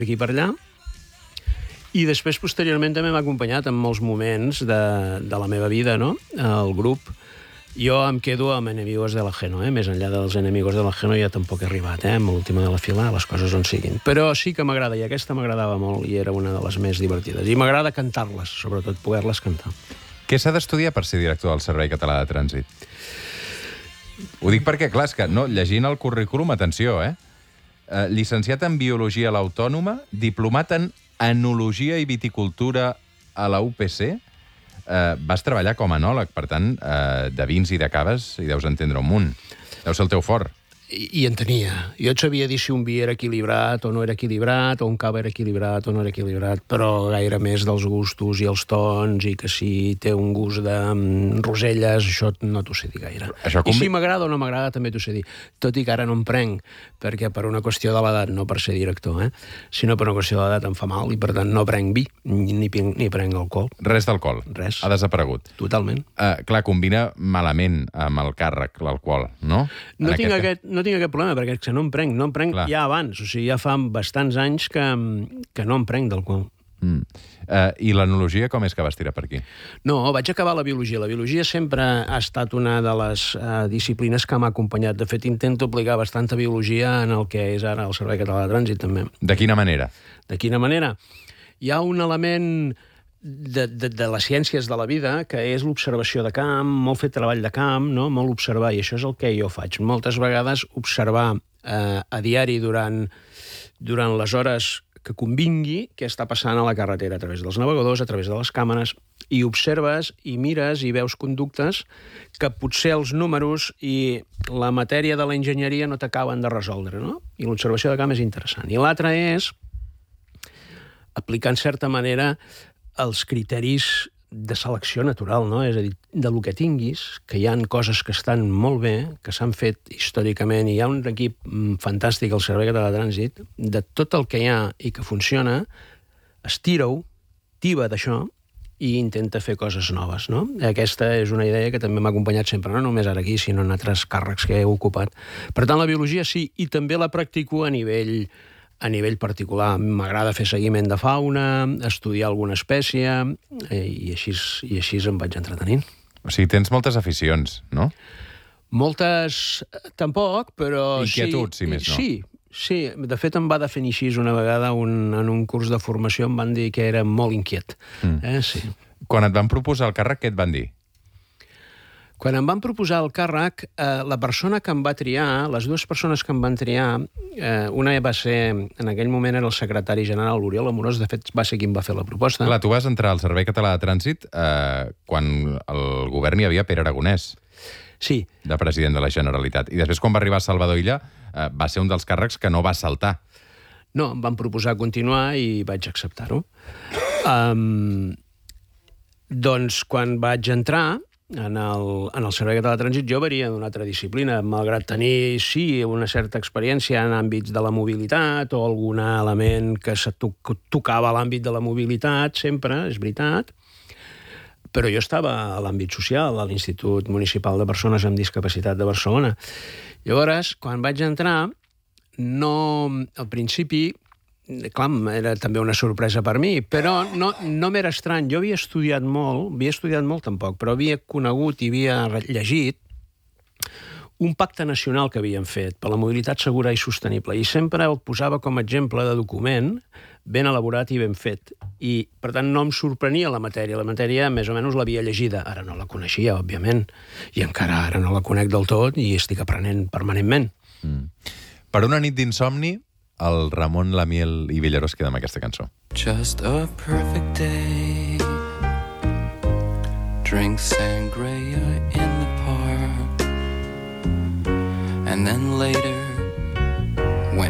aquí per allà. I després, posteriorment, també m'ha acompanyat en molts moments de la meva vida, no?, el grup. Jo em quedo amb Enemigos del Ajeno, més enllà dels Enemigos del Ajeno ja tampoc he arribat, amb l'última de la fila, les coses on siguin. Però sí que m'agrada, i aquesta m'agradava molt, i era una de les més divertides. I m'agrada cantar-les, sobretot poder-les cantar. Què s'ha d'estudiar per ser director del Servei Català de Trànsit? Ho dic perquè, clar, és que llegint el currículum, atenció, llicenciat en Biologia a l'Autònoma, diplomat en Enologia i Viticultura a la UPC. Vas treballar com a enòleg, per tant, de vins i de caves hi deus entendre un munt. Deu ser el teu fort. I en tenia. Jo et sabia dir si un vi era equilibrat o no era equilibrat, o un cava era equilibrat o no era equilibrat, però gaire més dels gustos i els tons, i que si té un gust de roselles, això no t'ho sé dir gaire. I si m'agrada o no m'agrada també t'ho sé dir. Tot i que ara no em prenc, perquè per una qüestió de l'edat, no per ser director, sinó per una qüestió de l'edat em fa mal, i per tant no prenc vi, ni prenc alcohol. Res d'alcohol? Res. Ha desaparegut? Totalment. Clar, combina malament amb el càrrec, l'alcohol, no? No tinc aquest problema, perquè és que no em prenc ja abans, o sigui, ja fa bastants anys que no em prenc d'alcohol. I l'enologia com és que vas tirar per aquí? No, vaig acabar la biologia. La biologia sempre ha estat una de les disciplines que m'ha acompanyat. De fet, intento aplicar bastanta biologia en el que és ara el Servei Català de Trànsit, també. De quina manera? De quina manera? Hi ha un element de les ciències de la vida, que és l'observació de camp, molt fer treball de camp, no? Molt observar, i això és el que jo faig. Moltes vegades observar a diari durant les hores que convingui què està passant a la carretera, a través dels navegadors, a través de les càmeres, i observes i mires i veus conductes que potser els números i la matèria de l'enginyeria no t'acaben de resoldre, no? I l'observació de camp és interessant. I l'altre és aplicar, en certa manera, els criteris de selecció natural, no? És a dir, del que tinguis, que hi ha coses que estan molt bé, que s'han fet històricament, i hi ha un equip fantàstic al Servei Català de Trànsit, de tot el que hi ha i que funciona, estira-ho, tiba d'això, i intenta fer coses noves, no? Aquesta és una idea que també m'ha acompanyat sempre, no només ara aquí, sinó en altres càrrecs que he ocupat. Per tant, la biologia sí, i també la practico a nivell particular. M'agrada fer seguiment de fauna, estudiar alguna espècie, i així em vaig entretenint. O sigui, tens moltes aficions, no? Moltes, tampoc, però inquietuds, si més no. Sí. De fet, em va definir així una vegada en un curs de formació, em van dir que era molt inquiet. Sí. Quan et van proposar el càrrec, què et van dir? Quan em van proposar el càrrec, la persona que em va triar, les dues persones que em van triar, una va ser, en aquell moment era el secretari general, l'Oriol Amorós, de fet va ser qui em va fer la proposta. Clar, tu vas entrar al Servei Català de Trànsit quan al govern hi havia Pere Aragonès. Sí. De president de la Generalitat. I després, quan va arribar Salvador Illa, va ser un dels càrrecs que no va saltar. No, em van proposar continuar i vaig acceptar-ho. Doncs, quan vaig entrar en el Servei Català de Trànsit, jo venia d'una altra disciplina, malgrat tenir, sí, una certa experiència en àmbits de la mobilitat o algun element que tocava l'àmbit de la mobilitat, sempre, és veritat, però jo estava a l'àmbit social, a l'Institut Municipal de Persones amb Discapacitat de Barcelona. Llavors, quan vaig entrar, al principi, clar, era també una sorpresa per mi, però no m'era estrany. Jo havia estudiat molt tampoc, però havia conegut i havia llegit un pacte nacional que havien fet per la mobilitat segura i sostenible, i sempre el posava com a exemple de document ben elaborat i ben fet. I, per tant, no em sorprenia la matèria. La matèria, més o menys, l'havia llegida. Ara no la coneixia, òbviament, i encara ara no la conec del tot i estic aprenent permanentment. Per una nit d'insomni, el Ramon Lamiel i Villarós queda amb aquesta cançó. Just a perfect day. Drink sangria in the park. And then later